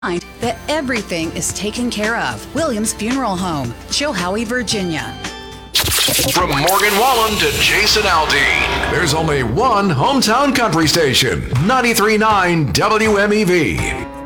that everything is taken care of. Williams Funeral Home, Chilhowie, Virginia. From Morgan Wallen to Jason Aldean, there's only one hometown country station, 93.9 WMEV.